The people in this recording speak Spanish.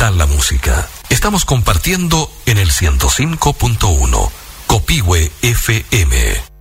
tal la música? Estamos compartiendo en el 105.1 Copihue FM.